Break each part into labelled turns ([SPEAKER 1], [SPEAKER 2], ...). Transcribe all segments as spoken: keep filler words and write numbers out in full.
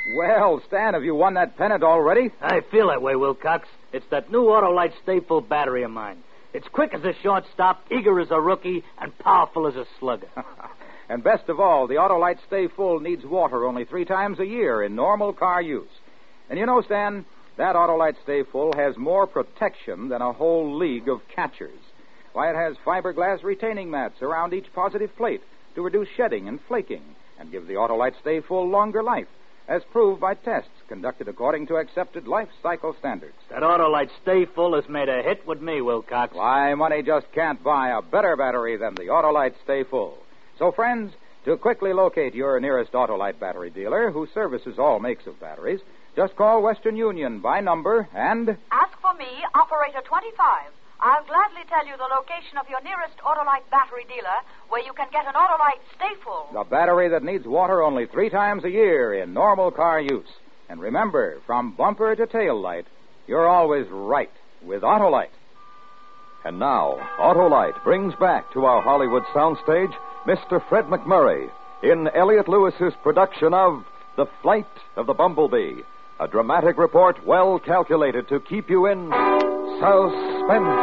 [SPEAKER 1] Well, Stan, have you won that pennant already?
[SPEAKER 2] I feel that way, Wilcox. It's that new Autolite Stay Full battery of mine. It's quick as a shortstop, eager as a rookie, and powerful as a slugger.
[SPEAKER 1] And best of all, the Autolite Stay Full needs water only three times a year in normal car use. And you know, Stan, that Autolite Stay Full has more protection than a whole league of catchers. Why, it has fiberglass retaining mats around each positive plate to reduce shedding and flaking and give the Autolite Stay Full longer life, as proved by tests conducted according to accepted life cycle standards.
[SPEAKER 2] That Autolite Stay Full has made a hit with me, Wilcox.
[SPEAKER 1] Why, money just can't buy a better battery than the Autolite Stay Full. So, friends, to quickly locate your nearest Autolite battery dealer who services all makes of batteries, just call Western Union by number and...
[SPEAKER 3] Ask for me, Operator twenty-five. I'll gladly tell you the location of your nearest Autolite battery dealer where you can get an Autolite Stay Full.
[SPEAKER 1] The battery that needs water only three times a year in normal car use. And remember, from bumper to tail light, you're always right with Autolite.
[SPEAKER 4] And now, Autolite brings back to our Hollywood soundstage Mister Fred McMurray in Elliot Lewis's production of The Flight of the Bumblebee, a dramatic report well calculated to keep you in suspense.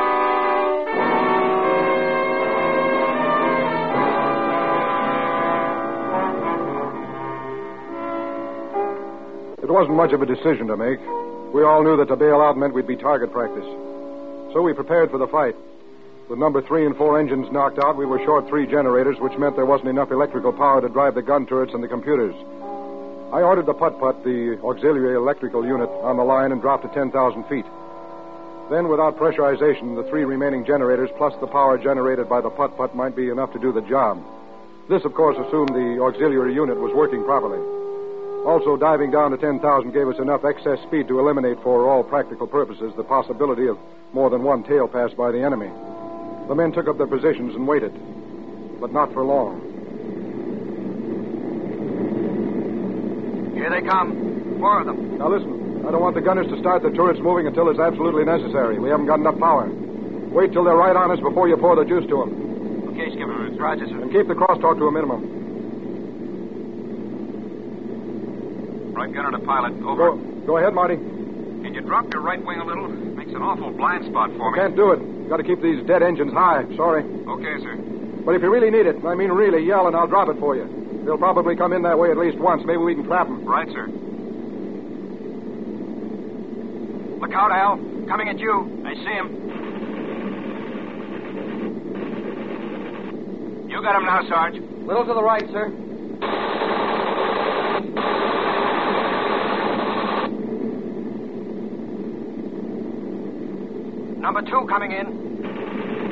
[SPEAKER 5] It wasn't much of a decision to make. We all knew that to bail out meant we'd be target practice. So we prepared for the fight. With number three and four engines knocked out, we were short three generators, which meant there wasn't enough electrical power to drive the gun turrets and the computers. I ordered the putt-putt, the auxiliary electrical unit, on the line and dropped to ten thousand feet. Then, without pressurization, the three remaining generators plus the power generated by the putt-putt might be enough to do the job. This, of course, assumed the auxiliary unit was working properly. Also, diving down to ten thousand gave us enough excess speed to eliminate, for all practical purposes, the possibility of more than one tail pass by the enemy. The men took up their positions and waited, but not for long.
[SPEAKER 6] Here they come. Four of them.
[SPEAKER 5] Now listen, I don't want the gunners to start the turrets moving until it's absolutely necessary. We haven't got enough power. Wait till they're right on us before you pour the juice to them.
[SPEAKER 6] Okay, Skipper. It's Roger, sir.
[SPEAKER 5] And keep the crosstalk to a minimum.
[SPEAKER 6] Right gunner to pilot. Over.
[SPEAKER 5] Go, go ahead, Marty.
[SPEAKER 6] Can you drop your right wing a little? Makes an awful blind spot for me.
[SPEAKER 5] Can't do it. Got to keep these dead engines high. Sorry.
[SPEAKER 6] Okay, sir.
[SPEAKER 5] But if you really need it, I mean really, yell and I'll drop it for you. They'll probably come in that way at least once. Maybe we can trap them.
[SPEAKER 6] Right, sir. Look out, Al. Coming at you. I see him. You got him now, Sarge.
[SPEAKER 7] Little to the right, sir.
[SPEAKER 6] Number two coming in.